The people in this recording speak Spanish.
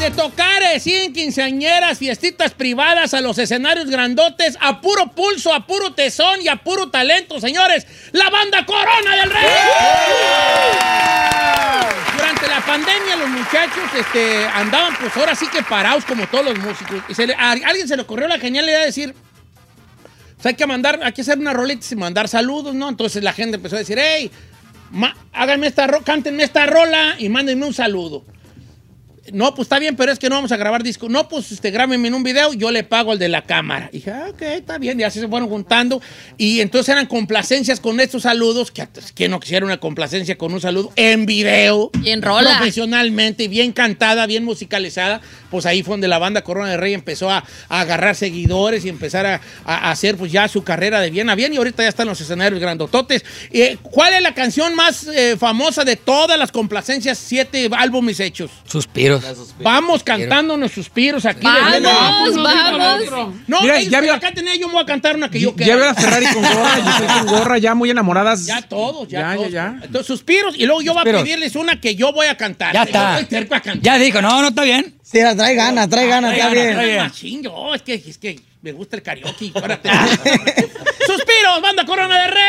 De tocar en quinceañeras, fiestitas privadas, a los escenarios grandotes, a puro pulso, a puro tesón y a puro talento, señores. ¡La banda Corona del Rey! Durante la pandemia los muchachos andaban pues ahora sí que parados como todos los músicos. Y a alguien se le ocurrió la genial idea de decir, pues hay que hacer una rolita y mandar saludos, ¿no? Entonces la gente empezó a decir, hey, háganme cántenme esta rola y mándenme un saludo. No, pues está bien, pero es que no vamos a grabar disco. No, pues grábenme en un video, yo le pago al de la cámara. Y dije, ok, está bien. Y así se fueron juntando. Y entonces eran complacencias con estos saludos. Que no quisiera una complacencia con un saludo en video. Y en rola. Profesionalmente, bien cantada, bien musicalizada. Pues ahí fue donde la banda Corona del Rey empezó a agarrar seguidores y empezar a hacer pues ya su carrera de bien a bien. Y ahorita ya están los escenarios grandototes. ¿Cuál es la canción más famosa de todas las complacencias? 7 álbumes hechos. Suspiros. Vamos cantándonos suspiros aquí. Vamos. No, mira, ellos que acá tenía, yo me voy a cantar una que yo Ya quiera. veo a Ferrari con gorra, yo estoy con gorra, ya muy enamoradas. Ya todos. Ya. Entonces, suspiros, y luego yo voy a pedirles una que yo voy a cantar. Ya Yo está. voy a tener para cantar. Ya dijo, no, está bien. Sí, trae ganas, está bien. Machín, es que me gusta el karaoke. Suspiros, banda Corona de Rey.